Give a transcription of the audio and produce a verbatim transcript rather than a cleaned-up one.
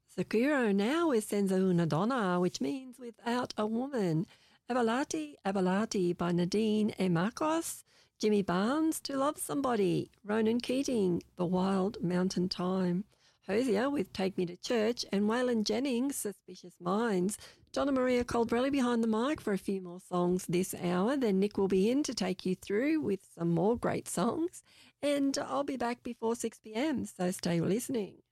Sakura now with Senza una donna, which means without a woman. Avalati, Avalati by Nadine E. Marcos. Jimmy Barnes, To Love Somebody. Ronan Keating, The Wild Mountain Time. Hosier with Take Me to Church, and Waylon Jennings, Suspicious Minds. Donna Maria Colbrelli behind the mic for a few more songs this hour. Then Nick will be in to take you through with some more great songs. And I'll be back before six p.m, so stay listening.